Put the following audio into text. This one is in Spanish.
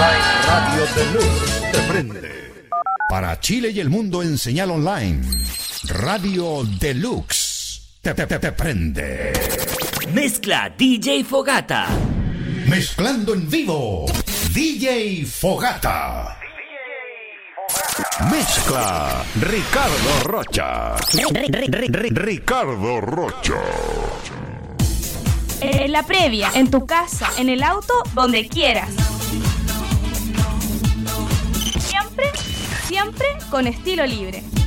Radio Deluxe te prende. Para Chile y el mundo en señal online. Radio Deluxe te prende. Mezcla DJ Fogata. Mezclando en vivo. DJ Fogata. Mezcla Ricardo Rocha. Ricardo Rocha. En la previa, en tu casa, en el auto, donde quieras. Siempre con estilo libre.